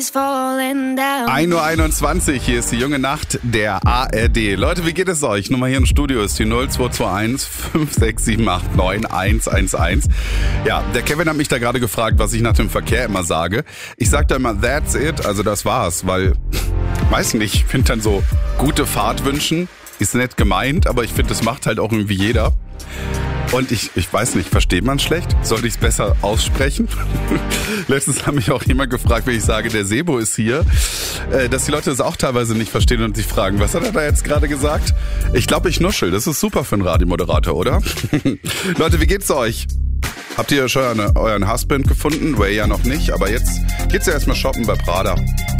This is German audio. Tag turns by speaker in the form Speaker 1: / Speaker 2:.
Speaker 1: 1:21 Uhr, hier ist die junge Nacht der ARD. Leute, wie geht es euch? Nummer hier im Studio ist die 0221 56789 111. Ja, der Kevin hat mich da gerade gefragt, was ich nach dem Verkehr immer sage. Ich sag da immer, that's it, also das war's, weil, weiß nicht, ich finde dann so, gute Fahrt wünschen, ist nett gemeint, aber ich finde, das macht halt auch irgendwie jeder. Und ich weiß nicht, versteht man schlecht? Sollte ich es besser aussprechen? Letztens hat mich auch jemand gefragt, wenn ich sage, der Sebo ist hier, dass die Leute das auch teilweise nicht verstehen und sich fragen, was hat er da jetzt gerade gesagt? Ich glaube, ich nuschel. Das ist super für einen Radiomoderator, oder? Leute, wie geht's euch? Habt ihr schon euren Husband gefunden? Way ja noch nicht, aber jetzt geht's ja erstmal shoppen bei Prada.